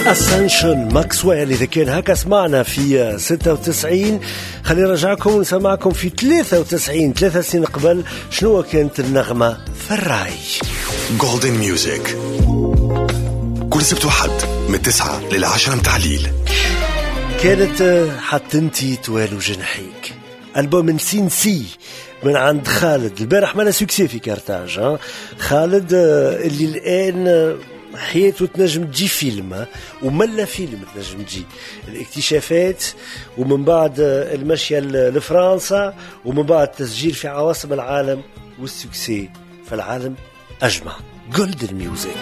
اسنشن ماكسويل. إذا كان هكا سمعنا في 96، خلينا نرجعكم ونسمعكم في 93، 3 سنين قبل، شنو كانت النغمة في الراي. جولدن ميوزك كل سبت وحد من 9 ل10 متاع الليل. كانت حتى انتي توالو جنحيك، ألبوم من سي من عند خالد. البارح مالا سوكسي في كارتاج. خالد اللي الآن حياته تنجم تجي فيلم، وملا فيلم تنجم تجي الاكتشافات، ومن بعد المشية لفرنسا، ومن بعد تسجيل في عواصم العالم، والسوكسي في العالم أجمع. جولدن ميوزك.